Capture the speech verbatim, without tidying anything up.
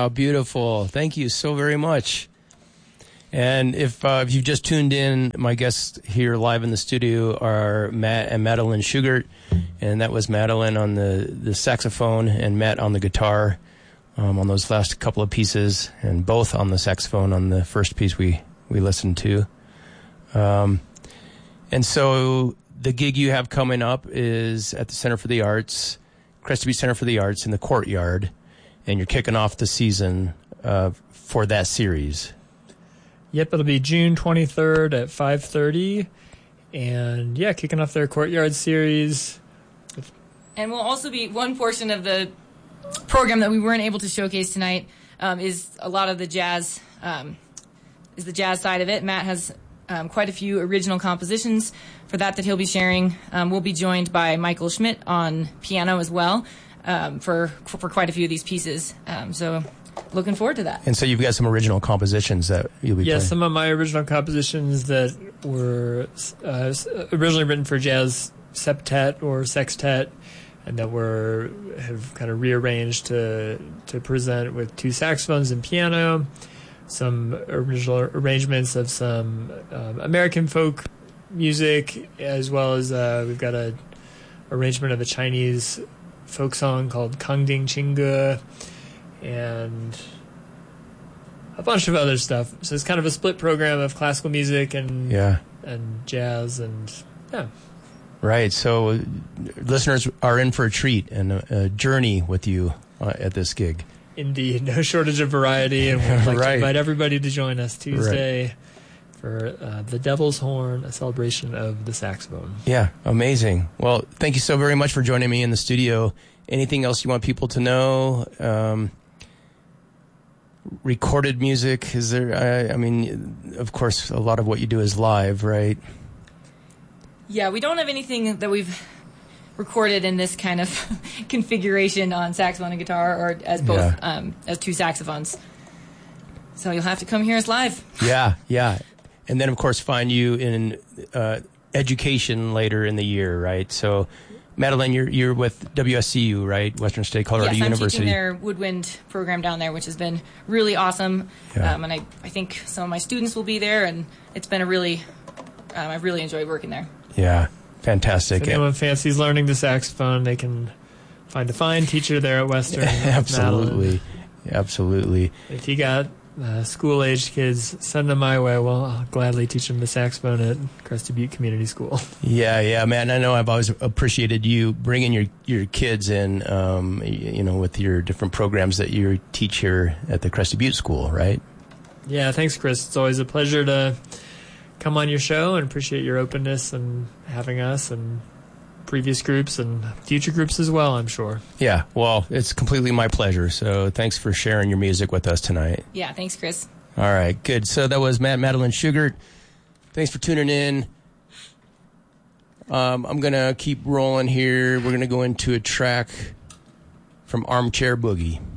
Wow, beautiful. Thank you so very much. And if uh, if you've just tuned in, my guests here live in the studio are Matt and Madeline Schugert, and that was Madeline on the, the saxophone and Matt on the guitar um, on those last couple of pieces, and both on the saxophone on the first piece we, we listened to. Um, and so the gig you have coming up is at the Center for the Arts, Crested Butte Center for the Arts in the Courtyard, and you're kicking off the season uh, for that series. Yep, it'll be June twenty-third at five thirty. And, yeah, kicking off their Courtyard series. And we'll also be, one portion of the program that we weren't able to showcase tonight um, is a lot of the jazz, um, is the jazz side of it. Matt has um, quite a few original compositions for that that he'll be sharing. Um, we'll be joined by Michael Schmidt on piano as well um, for, for quite a few of these pieces. Um, so... Looking forward to that. And so you've got some original compositions that you'll be yeah, playing. Yeah, some of my original compositions that were uh, originally written for jazz septet or sextet, and that were have kind of rearranged to to present with two saxophones and piano. Some original arrangements of some um, American folk music, as well as uh, we've got a arrangement of a Chinese folk song called Kangding Chinge, and a bunch of other stuff. So it's kind of a split program of classical music and yeah. and jazz and yeah. Right. So uh, listeners are in for a treat and a, a journey with you uh, at this gig. Indeed, no shortage of variety, and we'd like right. to invite everybody to join us Tuesday right. for uh, the Devil's Horn, a celebration of the saxophone. Yeah, amazing. Well, thank you so very much for joining me in the studio. Anything else you want people to know? Um, recorded music, is there? I, I mean, of course, a lot of what you do is live, right? Yeah, we don't have anything that we've recorded in this kind of configuration on saxophone and guitar, or as both yeah. um, as two saxophones. So you'll have to come hear us live. Yeah, yeah, and then of course find you in uh, education later in the year, right? So. Madeline, you're you're with W S C U, right? Western State Colorado yes, University. Yes, I'm teaching their woodwind program down there, which has been really awesome. Yeah. Um, and I, I think some of my students will be there, and it's been a really, um, I've really enjoyed working there. Yeah, fantastic. If anyone fancies learning the saxophone, they can find a fine teacher there at Western. Absolutely, absolutely. If you got uh, school-aged kids, send them my way. Well, I'll gladly teach them the saxophone at Crested Butte Community School. Yeah, yeah, man. I know I've always appreciated you bringing your, your kids in, um, you know, with your different programs that you teach here at the Crested Butte School, right? Yeah, thanks, Chris. It's always a pleasure to come on your show, and appreciate your openness and having us and previous groups and future groups as well, I'm sure. Yeah, well, it's completely my pleasure. So thanks for sharing your music with us tonight. Yeah, thanks, Chris. All right, good. So that was Matt Madeline Schugert. Thanks for tuning in. Um, I'm going to keep rolling here. We're going to go into a track from Armchair Boogie.